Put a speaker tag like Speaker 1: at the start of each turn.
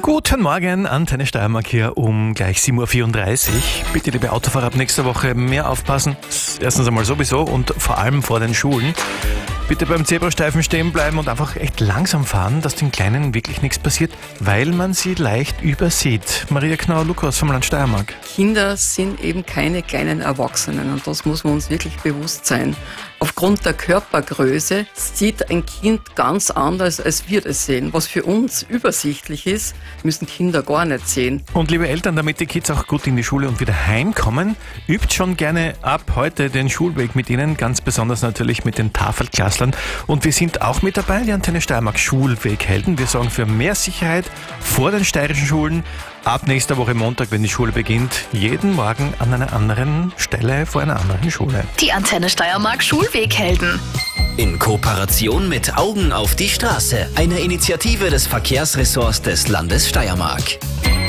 Speaker 1: Guten Morgen, Antenne Steiermark hier um gleich 7.34 Uhr. Bitte, liebe Autofahrer, ab nächster Woche mehr aufpassen. Erstens einmal sowieso und vor allem vor den Schulen. Bitte beim Zebrastreifen stehen bleiben und einfach echt langsam fahren, dass den Kleinen wirklich nichts passiert, weil man sie leicht übersieht. Maria Knauer-Lukas vom Land Steiermark.
Speaker 2: Kinder sind eben keine kleinen Erwachsenen und das muss man uns wirklich bewusst sein. Aufgrund der Körpergröße sieht ein Kind ganz anders, als wir das sehen. Was für uns übersichtlich ist, müssen Kinder gar nicht sehen.
Speaker 1: Und liebe Eltern, damit die Kids auch gut in die Schule und wieder heimkommen, übt schon gerne ab heute den Schulweg mit ihnen, ganz besonders natürlich mit den Tafelklasslern. Und wir sind auch mit dabei, die Antenne Steiermark Schulweghelden. Wir sorgen für mehr Sicherheit vor den steirischen Schulen. Ab nächster Woche Montag, wenn die Schule beginnt, jeden Morgen an einer anderen Stelle vor einer anderen Schule.
Speaker 3: Die Antenne Steiermark Schulweghelden.
Speaker 4: In Kooperation mit Augen auf die Straße, eine Initiative des Verkehrsressorts des Landes Steiermark.